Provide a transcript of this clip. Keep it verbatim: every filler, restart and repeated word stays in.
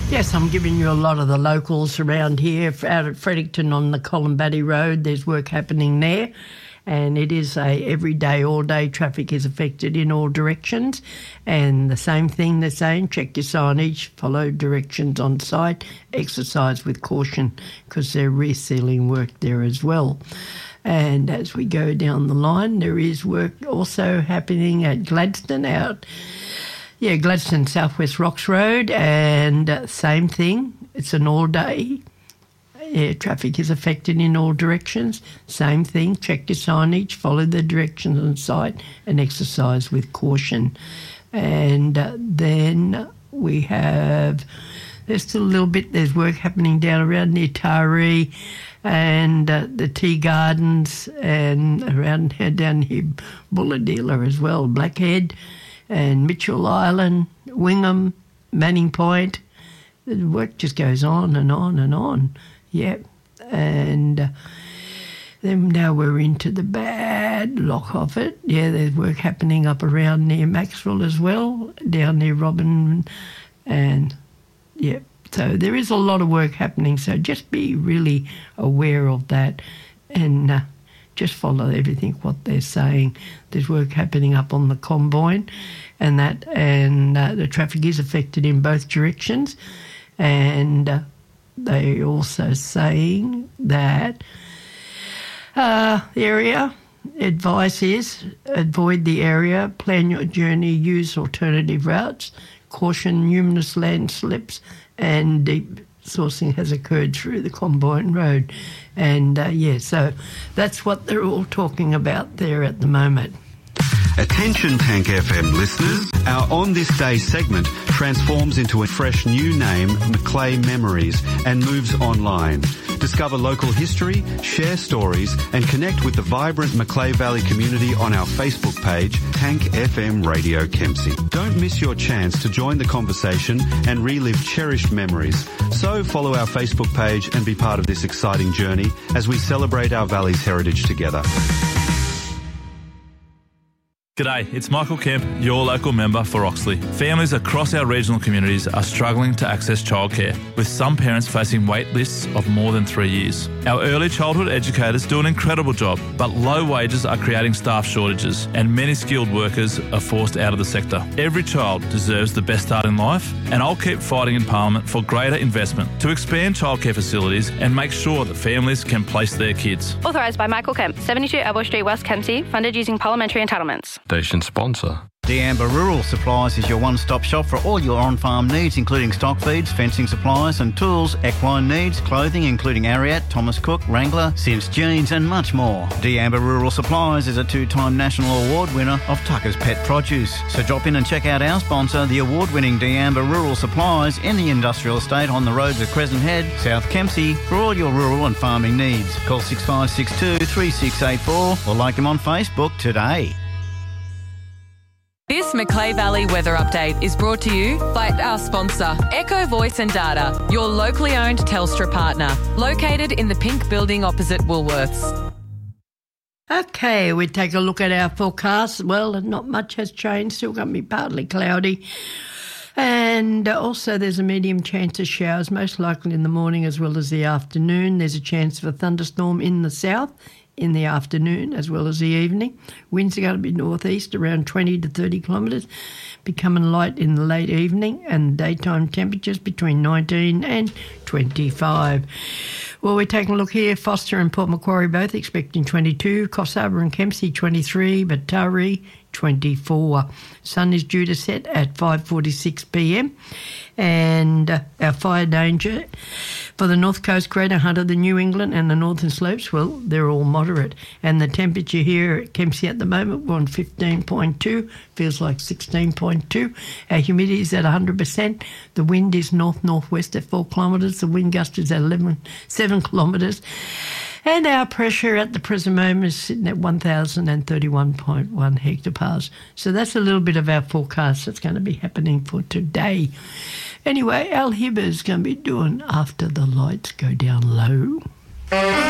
Yes, I'm giving you a lot of the locals around here. Out at Fredericton on the Columbatty Road, there's work happening there, and it is a everyday, all-day traffic is affected in all directions. And the same thing they're saying, check your signage, follow directions on site, exercise with caution because they're resealing work there as well. And as we go down the line, there is work also happening at Gladstone out Yeah, Gladstone Southwest Rocks Road, and uh, same thing. It's an all-day. Yeah, traffic is affected in all directions. Same thing. Check your signage, follow the directions on site, and exercise with caution. And uh, then we have. There's still a little bit. There's work happening down around near Taree, and uh, the Tea Gardens, and around down here Bulahdelah as well, Blackhead. And Mitchell Island, Wingham, Manning Point. The work just goes on and on and on. Yeah. And uh, then now we're into the bad lock of it. Yeah, there's work happening up around near Maxwell as well, down near Robin. And, yeah, so there is a lot of work happening. So just be really aware of that and uh, just follow everything what they're saying. There's work happening up on the Combine and that, and uh, the traffic is affected in both directions. And uh, they also saying that uh, the area, advice is avoid the area, plan your journey, use alternative routes, caution numerous landslips and deep sourcing has occurred through the Combine Road. And, uh, yeah, so that's what they're all talking about there at the moment. Attention Tank F M listeners, our On This Day segment transforms into a fresh new name, Macleay Memories, and moves online. Discover local history, share stories and connect with the vibrant Macleay Valley community on our Facebook page, Tank F M Radio Kempsey. Don't miss your chance to join the conversation and relive cherished memories. So follow our Facebook page and be part of this exciting journey as we celebrate our valley's heritage together. G'day, it's Michael Kemp, your local member for Oxley. Families across our regional communities are struggling to access childcare, with some parents facing wait lists of more than three years. Our early childhood educators do an incredible job, but low wages are creating staff shortages and many skilled workers are forced out of the sector. Every child deserves the best start in life, and I'll keep fighting in Parliament for greater investment to expand childcare facilities and make sure that families can place their kids. Authorised by Michael Kemp, seventy-two Elbow Street, West Kempsey, funded using parliamentary entitlements. Station sponsor. D'Amber Rural Supplies is your one-stop shop for all your on-farm needs, including stock feeds, fencing supplies and tools, equine needs, clothing including Ariat, Thomas Cook, Wrangler, Sims Jeans and much more. D'Amber Rural Supplies is a two-time national award winner of Tucker's Pet Produce. So drop in and check out our sponsor, the award-winning D'Amber Rural Supplies in the industrial estate on the roads of Crescent Head, South Kempsey, for all your rural and farming needs. Call six five six two, three six eight four or like them on Facebook today. This Macleay Valley weather update is brought to you by our sponsor, Echo Voice and Data, your locally owned Telstra partner, located in the pink building opposite Woolworths. Okay, we take a look at our forecast. Well, not much has changed, still going to be partly cloudy. And also there's a medium chance of showers, most likely in the morning as well as the afternoon. There's a chance of a thunderstorm in the south in the afternoon as well as the evening. Winds are going to be northeast around twenty to thirty kilometres, becoming light in the late evening, and daytime temperatures between nineteen and twenty-five. Well, we're taking a look here. Foster and Port Macquarie both expecting twenty-two, Coffs Harbour and Kempsey twenty-three, but Taree twenty-four. Sun is due to set at five forty-six p m, and uh, our fire danger for the North Coast, Greater Hunter, the New England and the Northern Slopes, well, they're all moderate. And the temperature here at Kempsey at the moment, we're on fifteen point two, feels like sixteen point two. Our humidity is at one hundred percent. The wind is north-northwest at four kilometres. The wind gust is at eleven, seven kilometres. And our pressure at the present moment is sitting at one thousand thirty-one point one hectopascals. So that's a little bit of our forecast that's going to be happening for today. Anyway, Al Hibbert is going to be doing After the Lights Go Down Low.